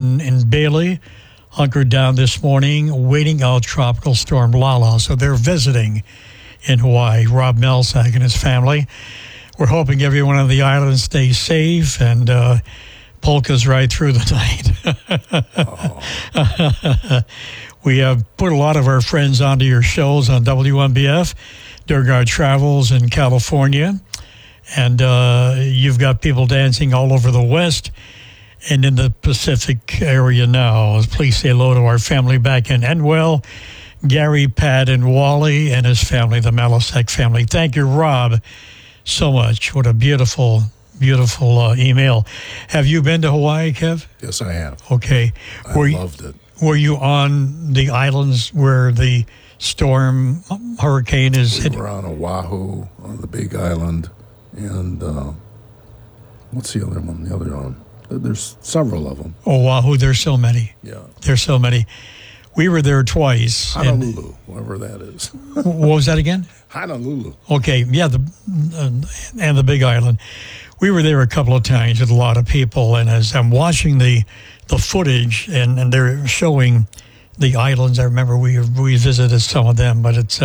and Bailey hunkered down this morning, waiting out Tropical Storm Lala. So they're visiting in Hawaii. Rob Melsack and his family. We're hoping everyone on the island stays safe and polkas right through the night. We have put a lot of our friends onto your shows on WMBF during our travels in California. And you've got people dancing all over the West and in the Pacific area now. Please say hello to our family back in Endwell, Gary, Pat, and Wally, and his family, the Malasek family. Thank you, Rob, so much. What a beautiful, beautiful email. Have you been to Hawaii, Kev? Yes, I have. Okay. I loved it. Were you on the islands where the storm, hurricane is hitting? We were on Oahu, on the Big Island, and what's the other one? The other one. There's several of them. Oahu, there's so many. Yeah. There's so many. We were there twice. Honolulu, wherever that is. What was that again? Honolulu. Okay, yeah, and the Big Island. We were there a couple of times with a lot of people, and as I'm watching the footage, and they're showing the islands, I remember we visited some of them, but it's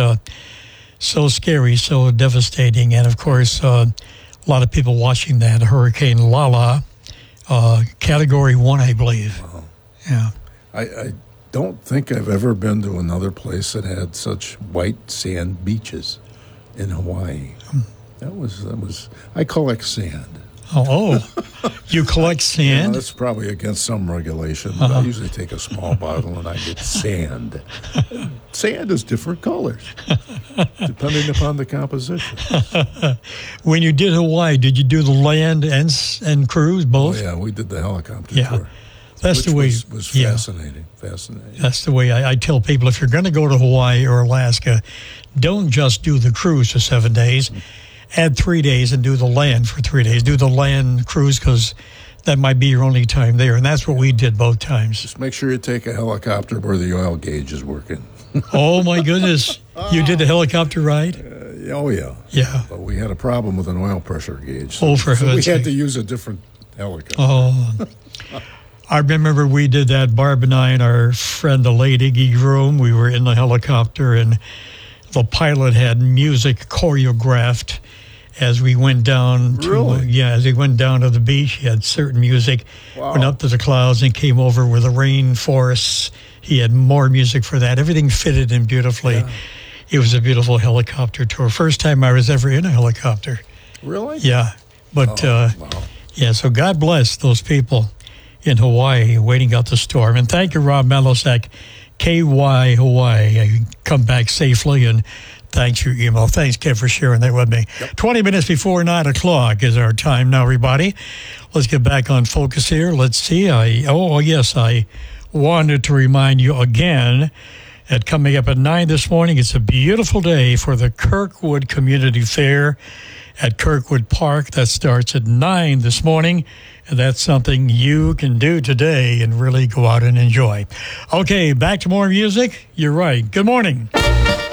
so scary, so devastating, and of course, a lot of people watching that Hurricane Lala, Category 1, I believe. Wow. Yeah. I don't think I've ever been to another place that had such white sand beaches in Hawaii. That was. I collect sand. Oh, you collect sand? That's probably against some regulation. But I usually take a small bottle and I get sand. Sand is different colors, depending upon the composition. When you did Hawaii, did you do the land and cruise, both? Oh, yeah, we did the helicopter tour. That's the way. Was fascinating. Fascinating. That's the way I tell people, if you're going to go to Hawaii or Alaska, don't just do the cruise for 7 days. Add 3 days and do the land for 3 days. Do the land cruise because that might be your only time there. And that's what we did both times. Just make sure you take a helicopter where the oil gauge is working. Oh, my goodness. You did the helicopter ride? Oh, yeah. Yeah. But we had a problem with an oil pressure gauge. So we had to use a different helicopter. Oh. I remember we did that, Barb and I and our friend, the late Iggy Groom. We were in the helicopter, and the pilot had music choreographed as we went down to, Really? as we went down to the beach. He had certain music, Wow. went up to the clouds and came over with the rainforests. He had more music for that. Everything fitted in beautifully. Yeah. It was a beautiful helicopter tour. First time I was ever in a helicopter. Really? Yeah. But, Wow. yeah, so God bless those people in Hawaii waiting out the storm. And thank you, Rob Melosak, KY Hawaii. Come back safely, and thanks for your email. Thanks, Kev, for sharing that with me. Yep. 20 minutes before 9 o'clock is our time now, everybody. Let's get back on focus here. Let's see. I wanted to remind you again that coming up at 9 this morning, it's a beautiful day for the Kirkwood Community Fair at Kirkwood Park. That starts at 9 this morning. And that's something you can do today and really go out and enjoy. Okay, back to more music. You're right. Good morning.